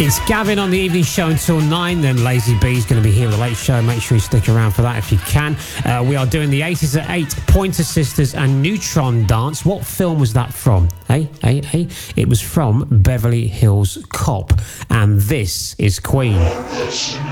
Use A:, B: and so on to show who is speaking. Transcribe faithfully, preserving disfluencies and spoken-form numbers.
A: It's Gavin on the evening show until nine. Then Lazy B's going to be here with the late show. Make sure you stick around for that if you can. Uh, we are doing the eighties at eight, Pointer Sisters and Neutron Dance. What film was that from? Hey, hey, hey. It was from Beverly Hills Cop. And this is Queen.